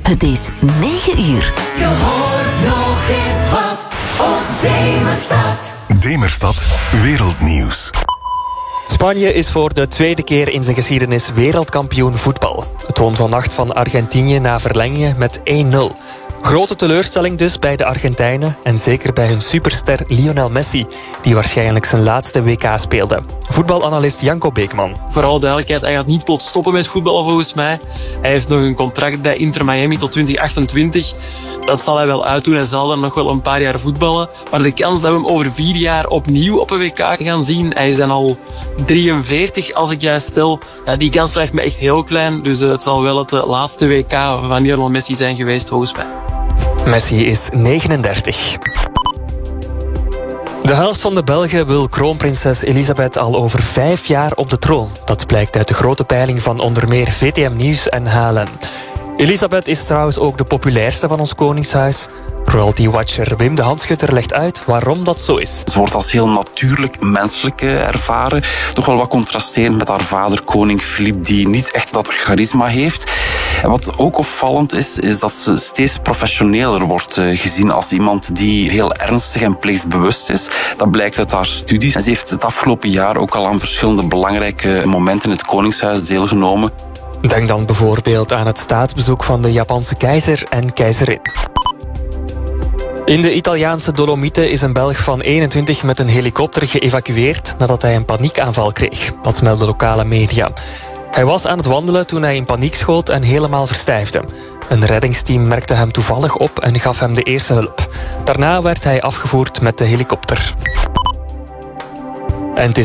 Het is 9 uur. Je hoort nog eens wat op Demerstad. Demerstad Wereldnieuws. Spanje is voor de tweede keer in zijn geschiedenis wereldkampioen voetbal. Het won vannacht van Argentinië na verlengingen met 1-0. Grote teleurstelling dus bij de Argentijnen en zeker bij hun superster Lionel Messi, die waarschijnlijk zijn laatste WK speelde. Voetbalanalist Janko Beekman. Vooral duidelijkheid, hij gaat niet plots stoppen met voetballen volgens mij. Hij heeft nog een contract bij Inter Miami tot 2028. Dat zal hij wel uitdoen, hij zal dan nog wel een paar jaar voetballen. Maar de kans dat we hem over 4 jaar opnieuw op een WK gaan zien, hij is dan al 43 als ik juist stel. Ja, die kans lijkt me echt heel klein, dus het zal wel het laatste WK van Lionel Messi zijn geweest volgens mij. Messi is 39. De helft van de Belgen wil kroonprinses Elisabeth al over 5 jaar op de troon. Dat blijkt uit de grote peiling van onder meer VTM Nieuws en HLN. Elisabeth is trouwens ook de populairste van ons koningshuis. Royalty-watcher Wim de Handschutter legt uit waarom dat zo is. Ze wordt als heel natuurlijk menselijk ervaren. Toch wel wat contrasterend met haar vader, koning Filip, die niet echt dat charisma heeft. En wat ook opvallend is dat ze steeds professioneler wordt gezien als iemand die heel ernstig en plichtsbewust is. Dat blijkt uit haar studies. En ze heeft het afgelopen jaar ook al aan verschillende belangrijke momenten in het koningshuis deelgenomen. Denk dan bijvoorbeeld aan het staatsbezoek van de Japanse keizer en keizerin. In de Italiaanse Dolomieten is een Belg van 21 met een helikopter geëvacueerd nadat hij een paniekaanval kreeg. Dat melden lokale media. Hij was aan het wandelen toen hij in paniek schoot en helemaal verstijfde. Een reddingsteam merkte hem toevallig op en gaf hem de eerste hulp. Daarna werd hij afgevoerd met de helikopter. En het is